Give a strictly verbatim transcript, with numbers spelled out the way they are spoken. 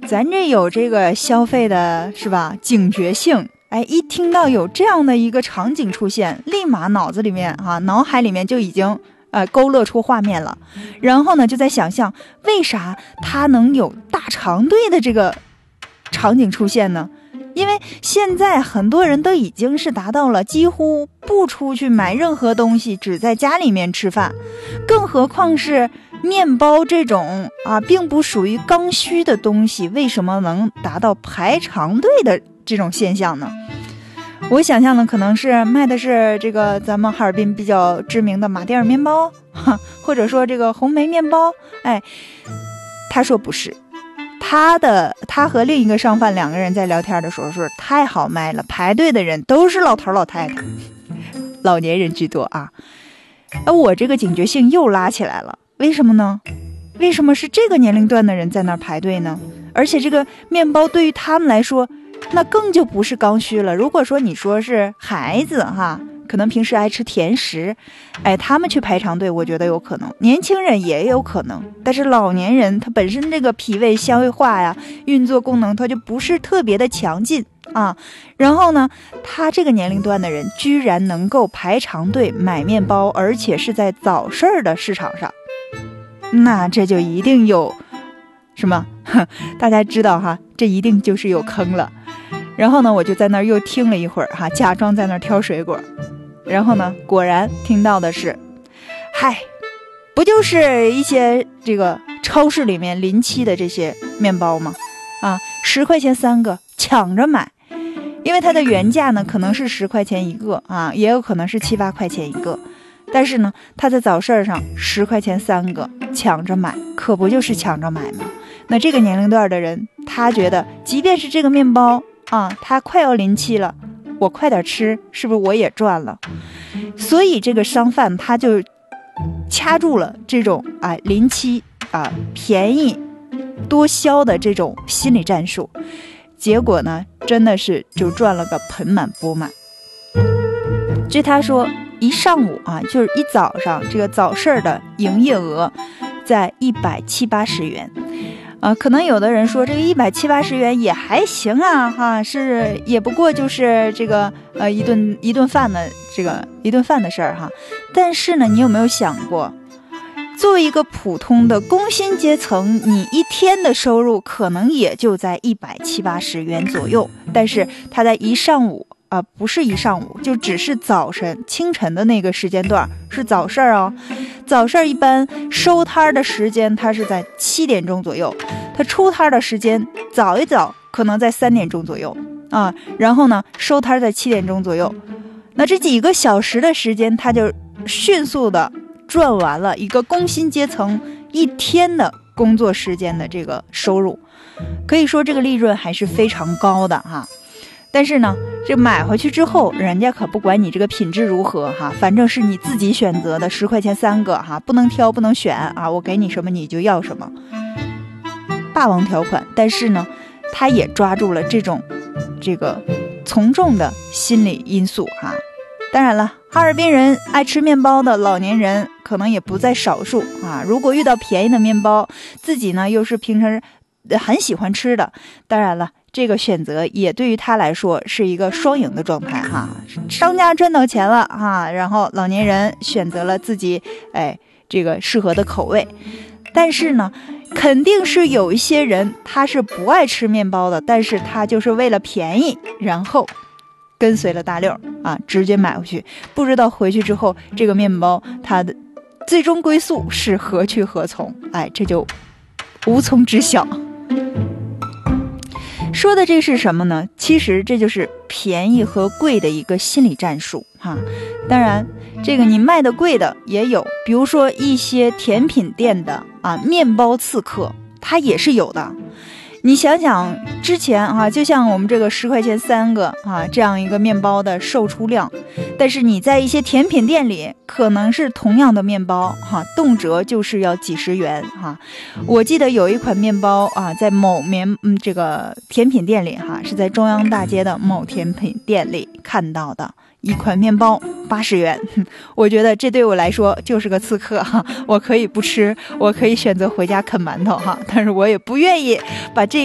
咱这有这个消费的是吧警觉性，哎，一听到有这样的一个场景出现，立马脑子里面啊脑海里面就已经呃勾勒出画面了，然后呢就在想象为啥他能有大长队的这个场景出现呢？因为现在很多人都已经是达到了几乎不出去买任何东西，只在家里面吃饭，更何况是面包这种啊并不属于刚需的东西，为什么能达到排长队的这种现象呢？我想象的可能是卖的是这个咱们哈尔滨比较知名的马迭尔面包，或者说这个红梅面包。哎，他说不是，他的他和另一个商贩两个人在聊天的时候说太好卖了，排队的人都是老头老太太，老年人居多啊。而我这个警觉性又拉起来了，为什么呢？为什么是这个年龄段的人在那儿排队呢？而且这个面包对于他们来说那更就不是刚需了。如果说你说是孩子哈，可能平时爱吃甜食，哎，他们去排长队我觉得有可能，年轻人也有可能，但是老年人他本身这个脾胃消化呀运作功能他就不是特别的强劲啊。然后呢他这个年龄段的人居然能够排长队买面包，而且是在早市的市场上，那这就一定有什么大家知道哈，这一定就是有坑了。然后呢我就在那儿又听了一会儿哈，假装在那儿挑水果，然后呢果然听到的是，嗨，不就是一些这个超市里面临期的这些面包吗？啊，十块钱三个，抢着买。因为它的原价呢可能是十块钱一个啊，也有可能是七八块钱一个，但是呢它在早市上十块钱三个，抢着买，可不就是抢着买吗？那这个年龄段的人他觉得即便是这个面包啊，它快要临期了，我快点吃，是不是我也赚了？所以这个商贩他就掐住了这种啊临期啊便宜多销的这种心理战术，结果呢真的是就赚了个盆满钵满。据他说一上午啊，就是一早上这个早市的营业额在一百七八十元。呃，可能有的人说这个一百七八十元也还行啊，哈，是也不过就是这个呃一顿一顿饭的这个一顿饭的事儿哈。但是呢，你有没有想过，作为一个普通的工薪阶层，你一天的收入可能也就在一百七八十元左右，但是他在一上午啊、呃，不是一上午，就只是早晨清晨的那个时间段是早市哦。早市一般收摊的时间它是在七点钟左右，它出摊的时间早一早可能在三点钟左右啊，然后呢收摊在七点钟左右，那这几个小时的时间它就迅速的赚完了一个工薪阶层一天的工作时间的这个收入，可以说这个利润还是非常高的哈。但是呢这买回去之后人家可不管你这个品质如何哈，反正是你自己选择的，十块钱三个哈，不能挑不能选啊，我给你什么你就要什么，霸王条款。但是呢他也抓住了这种这个从众的心理因素哈。当然了，哈尔滨人爱吃面包的老年人可能也不在少数啊。如果遇到便宜的面包，自己呢又是平时很喜欢吃的，当然了这个选择也对于他来说是一个双赢的状态哈，商家赚到钱了哈，然后老年人选择了自己哎这个适合的口味。但是呢肯定是有一些人他是不爱吃面包的，但是他就是为了便宜然后跟随了大溜啊，直接买回去，不知道回去之后这个面包它的最终归宿是何去何从，哎，这就无从知晓。说的这是什么呢？其实这就是便宜和贵的一个心理战术哈。当然这个你卖的贵的也有，比如说一些甜品店的啊面包刺客，它也是有的。你想想之前啊，就像我们这个十块钱三个啊这样一个面包的售出量，但是你在一些甜品店里可能是同样的面包哈、啊，动辄就是要几十元哈、啊。我记得有一款面包啊，在某面嗯这个甜品店里哈、啊，是在中央大街的某甜品店里看到的。一款面包八十元，我觉得这对我来说就是个刺客哈，我可以不吃，我可以选择回家啃馒头哈，但是我也不愿意把这